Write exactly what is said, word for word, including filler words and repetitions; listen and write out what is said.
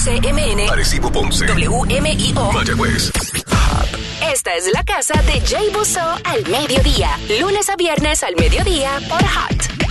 C M N, Arecibo, Ponce, W M I O, Mayagüez. Esta es la casa de Jay Busso al mediodía, lunes a viernes al mediodía por Hot.